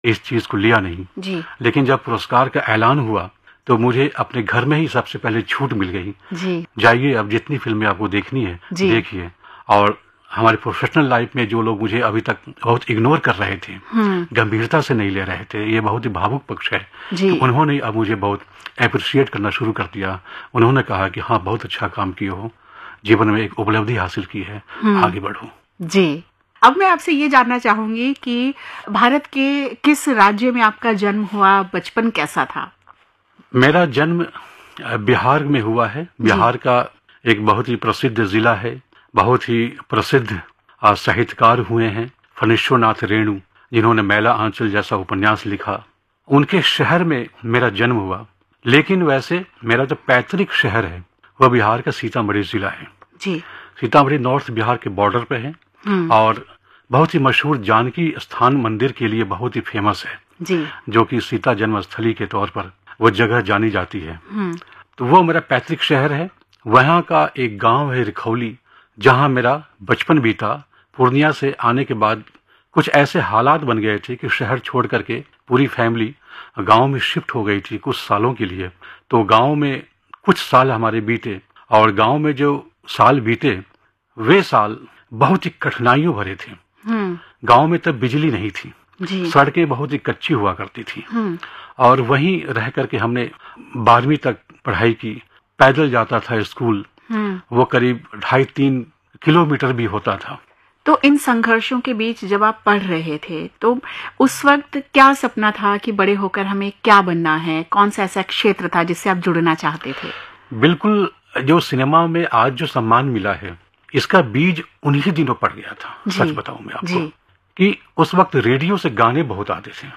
इस चीज को लिया नहीं जी। लेकिन जब पुरस्कार का ऐलान हुआ तो मुझे अपने घर में ही सबसे पहले छूट मिल गई जी। जाइए अब जितनी फिल्में आपको देखनी है देखिए। और हमारे प्रोफेशनल लाइफ में जो लोग मुझे अभी तक बहुत इग्नोर कर रहे थे, गंभीरता से नहीं ले रहे थे, ये बहुत ही भावुक पक्ष है, तो उन्होंने अब मुझे बहुत अप्रिशिएट करना शुरू कर दिया। उन्होंने कहा कि हाँ बहुत अच्छा काम किए हो, जीवन में एक उपलब्धि हासिल की है, आगे बढ़ो। जी। अब मैं आपसे ये जानना चाहूंगी कि भारत के किस राज्य में आपका जन्म हुआ, बचपन कैसा था? मेरा जन्म बिहार में हुआ है। बिहार का एक बहुत ही प्रसिद्ध जिला है, बहुत ही प्रसिद्ध साहित्यकार हुए हैं फणीश्वरनाथ रेणु, जिन्होंने मैला आंचल जैसा उपन्यास लिखा। उनके शहर में मेरा जन्म हुआ, लेकिन वैसे मेरा जो पैतृक शहर है वह बिहार का सीतामढ़ी जिला है। जी। सीतामढ़ी नॉर्थ बिहार के बॉर्डर पे है और बहुत ही मशहूर जानकी स्थान मंदिर के लिए बहुत ही फेमस है जी। जो कि सीता जन्मस्थली के तौर पर वो जगह जानी जाती है। तो वो मेरा पैतृक शहर है। वहाँ का एक गांव है रिखौली, जहां मेरा बचपन बीता। पूर्णिया से आने के बाद कुछ ऐसे हालात बन गए थे कि शहर छोड़ करके पूरी फैमिली गांव में शिफ्ट हो गई थी कुछ सालों के लिए। तो गांव में कुछ साल हमारे बीते और गांव में जो साल बीते वे साल बहुत ही कठिनाइयों भरे थे। गांव में तब बिजली नहीं थी, सड़कें बहुत ही कच्ची हुआ करती थी और वहीं रह करके हमने 12वीं तक पढ़ाई की। पैदल जाता था स्कूल, वो करीब 2.5-3 किलोमीटर भी होता था। तो इन संघर्षों के बीच जब आप पढ़ रहे थे तो उस वक्त क्या सपना था कि बड़े होकर हमें क्या बनना है? कौन सा ऐसा क्षेत्र था जिससे आप जुड़ना चाहते थे? बिल्कुल, जो सिनेमा में आज जो सम्मान मिला है इसका बीज उन्हीं दिनों पड़ गया था। सच बताऊं मैं आपको कि उस वक्त रेडियो से गाने बहुत आते थे।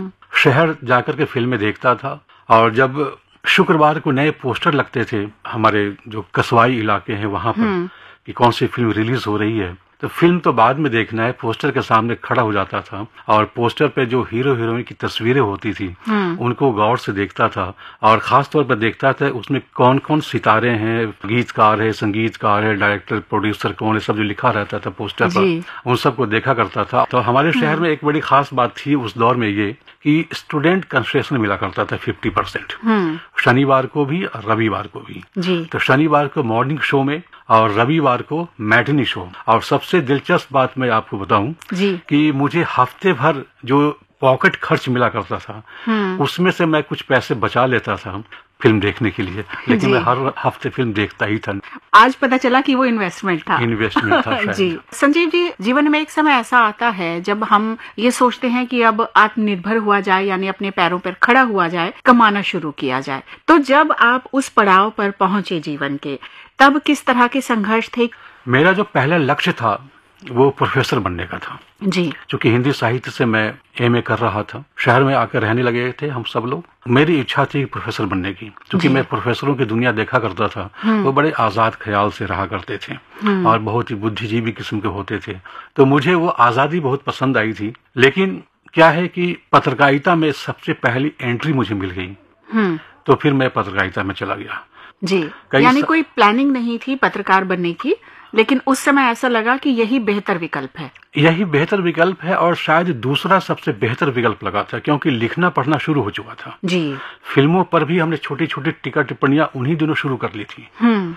शहर जाकर के फिल्में देखता था और जब शुक्रवार को नए पोस्टर लगते थे हमारे जो कस्बाई इलाके हैं वहां पर कि कौन सी फिल्म रिलीज हो रही है, तो फिल्म तो बाद में देखना है, पोस्टर के सामने खड़ा हो जाता था और पोस्टर पे जो हीरो हीरोइन की तस्वीरें होती थी उनको गौर से देखता था और खास तौर पर देखता था उसमें कौन कौन सितारे हैं, गीतकार है, संगीतकार है, डायरेक्टर, प्रोड्यूसर कौन है, सब जो लिखा रहता था पोस्टर पर उन सबको देखा करता था। तो हमारे शहर में एक बड़ी खास बात थी उस दौर में ये कि स्टूडेंट कंसेशन मिला करता था 50%, शनिवार को भी और रविवार को भी। तो शनिवार को मॉर्निंग शो में और रविवार को मैटिनी शो। और सबसे दिलचस्प बात मैं आपको बताऊं कि मुझे हफ्ते भर जो पॉकेट खर्च मिला करता था उसमें से मैं कुछ पैसे बचा लेता था फिल्म देखने के लिए, लेकिन मैं हर हफ्ते फिल्म देखता ही था। आज पता चला कि वो इन्वेस्टमेंट था। इन्वेस्टमेंट था जी। संजीव जी, जीवन में एक समय ऐसा आता है जब हम ये सोचते हैं कि अब आत्मनिर्भर हुआ जाए, यानी अपने पैरों पर खड़ा हुआ जाए, कमाना शुरू किया जाए। तो जब आप उस पड़ाव पर पहुंचे जीवन के, तब किस तरह के संघर्ष थे? मेरा जो पहला लक्ष्य था वो प्रोफेसर बनने का था जी। क्योंकि हिंदी साहित्य से मैं एमए कर रहा था। शहर में आकर रहने लगे थे हम सब लोग। मेरी इच्छा थी प्रोफेसर बनने की, क्योंकि मैं प्रोफेसरों की दुनिया देखा करता था। वो बड़े आजाद ख्याल से रहा करते थे और बहुत ही बुद्धिजीवी किस्म के होते थे, तो मुझे वो आजादी बहुत पसंद आई थी। लेकिन क्या है कि पत्रकारिता में सबसे पहली एंट्री मुझे मिल गई, तो फिर मैं पत्रकारिता में चला गया। जी। यानी कोई प्लानिंग नहीं थी पत्रकार बनने की, लेकिन उस समय ऐसा लगा कि यही बेहतर विकल्प है। यही बेहतर विकल्प है और शायद दूसरा सबसे बेहतर विकल्प लगा था, क्योंकि लिखना पढ़ना शुरू हो चुका था। जी। फिल्मों पर भी हमने छोटी छोटी टीका टिप्पणियां उन्हीं दिनों शुरू कर ली थी।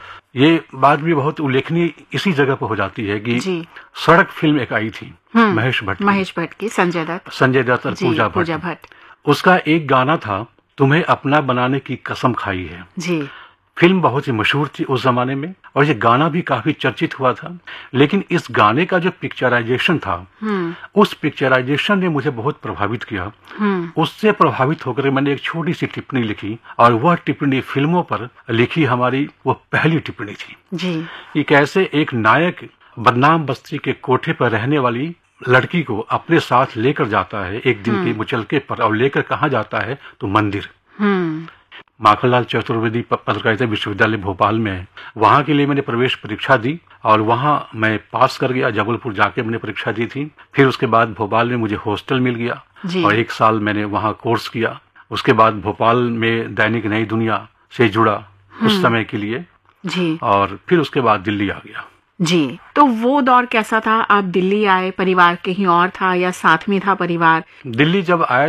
ये बात भी बहुत उल्लेखनीय इसी जगह पर हो जाती है कि सड़क फिल्म एक आई थी महेश भट्ट की, संजय दत्त और पूजा भट्ट। उसका एक गाना था, तुम्हें अपना बनाने की कसम खाई है। जी। फिल्म बहुत ही मशहूर थी उस जमाने में और ये गाना भी काफी चर्चित हुआ था। लेकिन इस गाने का जो पिक्चराइजेशन था, उस पिक्चराइजेशन ने मुझे बहुत प्रभावित किया। उससे प्रभावित होकर मैंने एक छोटी सी टिप्पणी लिखी और वह टिप्पणी फिल्मों पर लिखी हमारी वो पहली टिप्पणी थी जी। कि कैसे एक नायक बदनाम बस्ती के कोठे पर रहने वाली लड़की को अपने साथ लेकर जाता है एक दिन के मुचलके पर, और लेकर कहाँ जाता है तो मंदिर। माखनलाल चतुर्वेदी पत्रकारिता विश्वविद्यालय भोपाल में है, वहां के लिए मैंने प्रवेश परीक्षा दी और वहां मैं पास कर गया। जबलपुर जाके मैंने परीक्षा दी थी। फिर उसके बाद भोपाल में मुझे हॉस्टल मिल गया और 1 साल मैंने वहां कोर्स किया। उसके बाद भोपाल में दैनिक नई दुनिया से जुड़ा उस समय के लिए जी। और फिर उसके बाद दिल्ली आ गया। जी, तो वो दौर कैसा था? आप दिल्ली आए, परिवार कहीं और था या साथ में था परिवार? दिल्ली जब आया